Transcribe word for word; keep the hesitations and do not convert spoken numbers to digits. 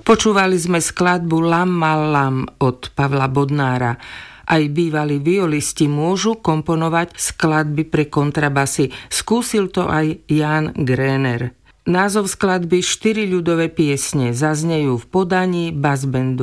Počúvali sme skladbu Lam mal lam od Pavla Bodnára. Aj bývalí violisti môžu komponovať skladby pre kontrabasy. Skúsil to aj Jan Gréner. Názov skladby Štyri ľudové piesne zaznejú v podaní basbandu